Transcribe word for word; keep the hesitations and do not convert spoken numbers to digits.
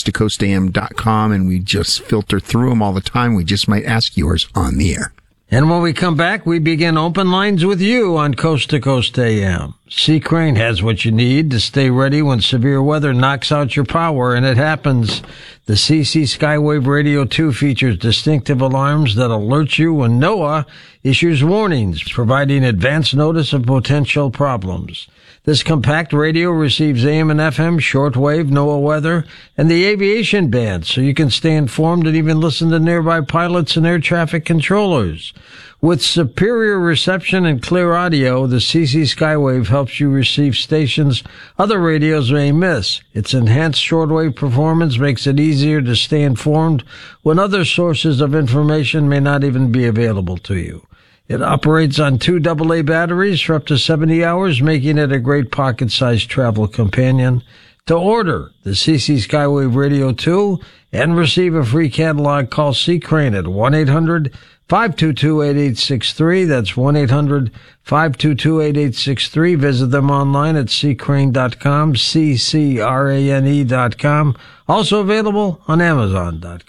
coast to coast a m dot com, and we just filter through them all the time. We just might ask yours on the air. And when we come back, we begin open lines with you on Coast to Coast A M. Sea Crane has what you need to stay ready when severe weather knocks out your power, and it happens. The C C Skywave Radio two features distinctive alarms that alert you when NOAA issues warnings, providing advance notice of potential problems. This compact radio receives A M and F M, shortwave, NOAA weather, and the aviation band, so you can stay informed and even listen to nearby pilots and air traffic controllers. With superior reception and clear audio, the C C Skywave helps you receive stations other radios may miss. Its enhanced shortwave performance makes it easier to stay informed when other sources of information may not even be available to you. It operates on two double A batteries for up to seventy hours, making it a great pocket-sized travel companion. To order the C C Skywave Radio two and receive a free catalog, call Sea Crane at one eight hundred five two two eight eight six three. That's one eight hundred five two two eight eight six three. Visit them online at c crane dot com, C C R A N E dot com. Also available on amazon dot com.